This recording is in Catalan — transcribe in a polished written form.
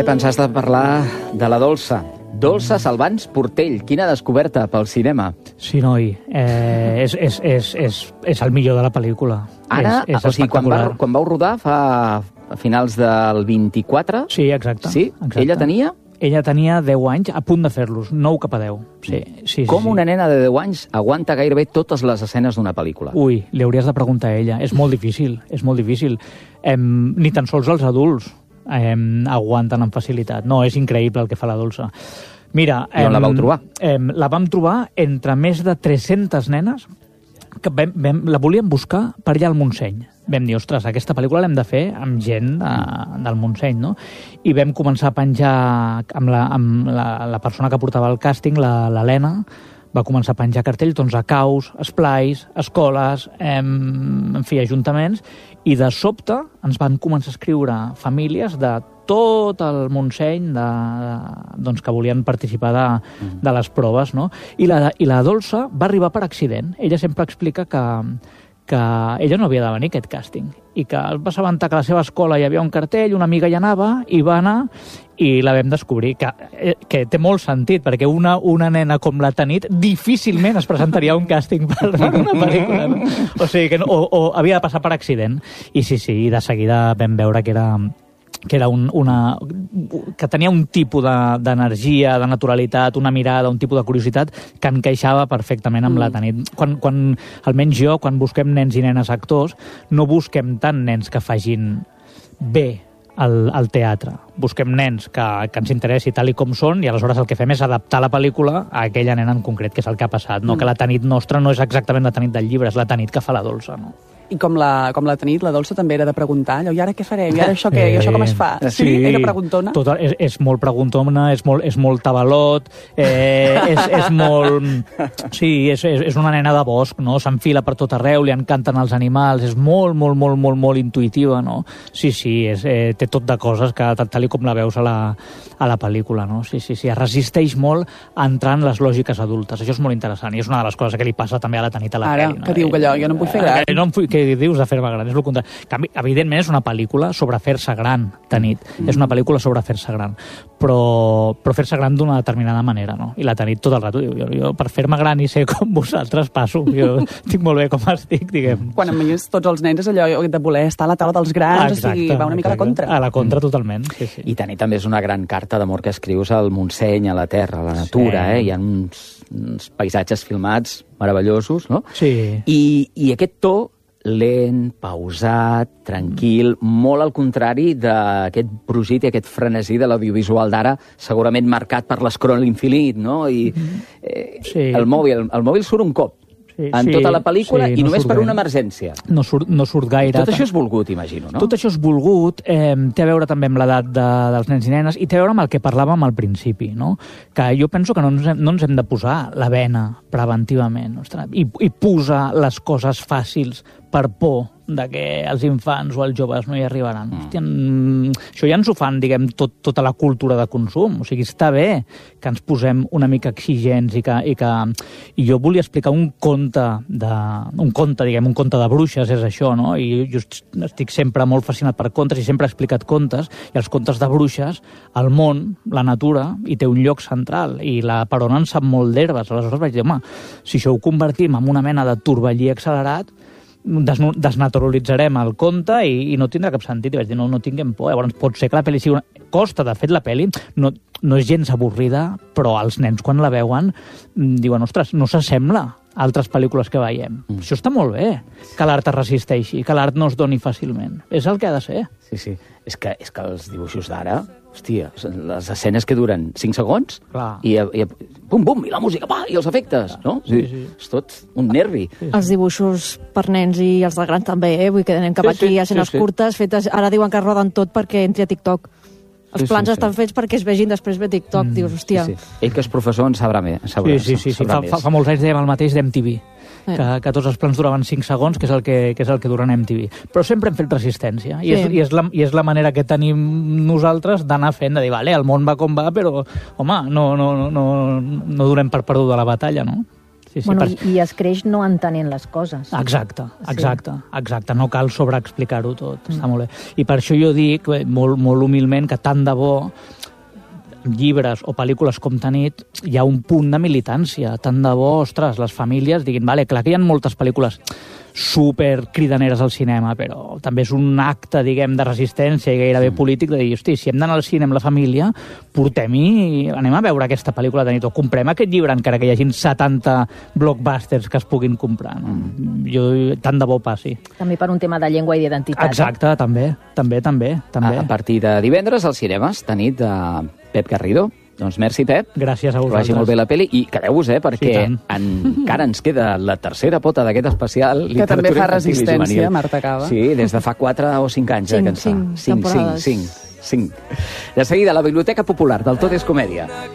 Josep, ens has de parlar de la Dolça. Dolça Salvans Portell, quina descoberta pel cinema. Sí, noi, és el millor de la pel·lícula. Ara, és o sigui, quan vau rodar a finals del 24... Sí, exacte. Sí? Exacte. Ella tenia? Ella tenia 10 anys, a punt de fer-los, 9 cap a 10. Sí. Com una nena de 10 anys aguanta gairebé totes les escenes d'una pel·lícula? Ui, li hauries de preguntar a ella. És molt difícil, és molt difícil. Ni tan sols els adults aguanten amb facilitat. No, és increïble el que fa la Dolça. Mira... I on la vau trobar? La vam trobar entre més de 300 nenes que la volíem buscar per allà al Montseny. Vam dir, ostres, aquesta pel·lícula l'hem de fer amb gent del Montseny, no? I vam començar a penjar amb la persona que portava el càsting, l'Helena, va començar a penjar cartells doncs, a caus, esplais, escoles, en fi, ajuntaments, i de sobte ens van començar a escriure famílies de tot el Montseny doncs, que volien participar de les proves, no? I la Dolça va arribar per accident. Ella sempre explica que ella no havia de venir a aquest càsting i que es va assabentar que a la seva escola hi havia un cartell, una amiga hi anava i va anar i la vam descobrir, que té molt sentit, perquè una nena com la Tanit difícilment es presentaria a un càsting per una pel·lícula. No? O sigui, o havia de passar per accident. I sí, i de seguida vam veure que tenia un tipus d'energia, de naturalitat, una mirada, un tipus de curiositat que encaixava perfectament amb la Tanit. Almenys jo, quan busquem nens i nenes actors, no busquem tant nens que facin bé al teatre. Busquem nens que ens interessi tal i com són i aleshores el que fem és adaptar la pel·lícula a aquella nena en concret, que és el que ha passat. No? Que la Tanit nostra no és exactament la Tanit del llibre, és la Tanit que fa la Dolça, no? I com la Tanit, la Dolça també era de preguntar, allò, i ara què farem? I ara això què? I això com es fa? Sí, era preguntona? Total, és molt preguntona, és molt tabalot, és molt... Sí, és una nena de bosc, no? S'enfila per tot arreu, li encanten els animals, és molt intuitiva, no? Sí, té tot de coses que tal com la veus a la pel·lícula, no? Sí, es resisteix molt a entrar en les lògiques adultes. Això és molt interessant i és una de les coses que li passa també a la Tanit a la pel·li. Ara, que diu que allò, jo no em vull fer gran. Què dius de fer-me gran? És el contrari. Evidentment és una pel·lícula sobre fer-se gran, Tanit. És una pel·lícula sobre fer-se gran. Però fer-se gran d'una determinada manera, no? I la Tanit tot el rato diu, jo per fer-me gran i ser com vosaltres passo. Jo estic molt bé com estic, diguem. Quan em veus tots els nens és allò de voler estar a la taula dels grans, o sigui, va una mica a la contra. A la contra, totalment. Sí. I Tanit també és una gran carta d'amor que escrius al Montseny, a la terra, a la natura, Hi ha uns paisatges filmats meravellosos, no? Sí. I aquest to lent, pausat, tranquil, molt al contrari d'aquest brogit i aquest frenesí de l'audiovisual d'ara, segurament marcat per l'escroll infinit, no? I el mòbil surt un cop en tota la pel·lícula i només per una emergència. No surt gaire. Tot això és volgut, imagino, no? Tot això és volgut, té a veure també amb l'edat dels nens i nenes i té a veure amb el que parlàvem al principi, no? Que jo penso que no ens hem de posar la bena preventivament, i posar les coses fàcils per por de que els infants o els joves no hi arribaran. Hòstia, això ja ens ho fan, diguem, tota la cultura de consum. O sigui, està bé que ens posem una mica exigents i jo volia explicar un conte de bruixes, és això, no? I jo estic sempre molt fascinat per contes i sempre he explicat contes, i els contes de bruixes, el món, la natura, hi té un lloc central, i la Perona en sap molt d'herbes. Aleshores vaig dir, home, si això ho convertim en una mena de torbellí accelerat, desnaturalitzarem el conte i no tindrà cap sentit. I vaig dir, no tinguem por. Llavors pot ser que la pel·li sigui costa, de fet la pel·li no és gens avorrida, però els nens quan la veuen diuen, ostres, no s'assembla a altres pel·lícules que veiem. Això està molt bé, que l'art es resisteixi, que l'art no es doni fàcilment. És el que ha de ser. Sí. És que els dibuixos d'ara, hòstia, les escenes que duren 5 segons, i bum, i la música, i els efectes, no? Sí. És tot un nervi. Els dibuixos per nens i els de grans també, vull que anem cap aquí a escenes curtes, fetes, ara diuen que es roden tot perquè entri a TikTok. Els plans estan fets perquè es vegin després ve TikTok, dius, hòstia. Ell que és professor en sabrà més. Sí. Fa molts anys dèiem el mateix d'MTV. Que tots els plans duraven 5 segons, que és el que duren MTV. Però sempre hem fet resistència. I és la manera que tenim nosaltres d'anar fent, de dir, vale, el món va com va, però, home, no donem per perduda la batalla, no? Bueno, i es creix no entenent les coses. Exacte. No cal sobreexplicar-ho tot, està molt bé. I per això jo dic, molt humilment, que tant de bo llibres o pel·lícules com Tanit hi ha un punt de militància. Tant de bo, ostres, les famílies diguin, vale, clar que hi ha moltes pel·lícules super cridaneres al cinema, però també és un acte, diguem, de resistència i gairebé polític de dir, hosti, si hem d'anar al cine amb la família, portem-hi, anem a veure aquesta pel·lícula de nit, o comprem aquest llibre encara que hi hagin 70 blockbusters que es puguin comprar. No? Jo, tant de bo passi. També per un tema de llengua i d'identitat. Exacte, també. A partir de divendres als cinemes, Tanit de Pep Garrido. Doncs merci, Pep. Gràcies a vosaltres. Que vagi molt bé la pel·li. I quedeu-vos, perquè encara ens queda la tercera pota d'aquest especial. Que també fa resistència, Marta Cava. Sí, des de fa 4 o 5 anys. 5 temporades. 5. De seguida, la Biblioteca Popular del Tot és Comèdia.